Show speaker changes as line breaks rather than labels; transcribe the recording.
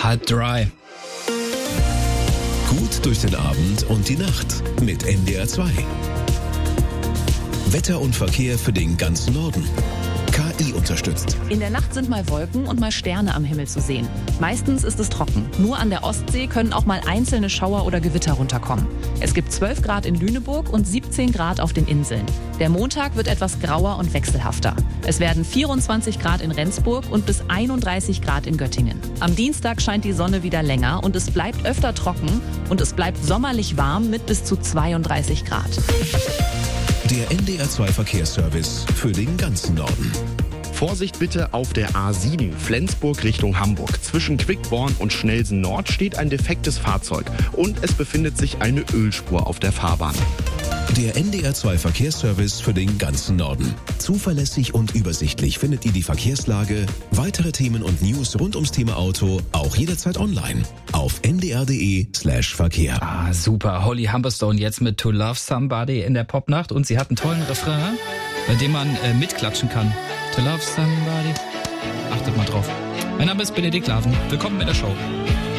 halb dry.
Gut durch den Abend und die Nacht mit NDR 2. Wetter und Verkehr für den ganzen Norden. KI unterstützt.
In der Nacht sind mal Wolken und mal Sterne am Himmel zu sehen. Meistens ist es trocken. Nur an der Ostsee können auch mal einzelne Schauer oder Gewitter runterkommen. Es gibt 12 Grad in Lüneburg und 17 Grad auf den Inseln. Der Montag wird etwas grauer und wechselhafter. Es werden 24 Grad in Rendsburg und bis 31 Grad in Göttingen. Am Dienstag scheint die Sonne wieder länger und es bleibt öfter trocken und es bleibt sommerlich warm mit bis zu 32 Grad.
Der NDR 2 Verkehrsservice für den ganzen Norden.
Vorsicht bitte auf der A7 Flensburg Richtung Hamburg. Zwischen Quickborn und Schnelsen Nord steht ein defektes Fahrzeug und es befindet sich eine Ölspur auf der Fahrbahn.
Der NDR 2 Verkehrsservice für den ganzen Norden. Zuverlässig und übersichtlich findet ihr die Verkehrslage, weitere Themen und News rund ums Thema Auto auch jederzeit online auf ndr.de/Verkehr.
Ah, super. Holly Humberstone jetzt mit To Love Somebody in der Popnacht und sie hat einen tollen Refrain, bei dem man mitklatschen kann. To Love Somebody. Achtet mal drauf. Mein Name ist Benedikt Laven. Willkommen in der Show.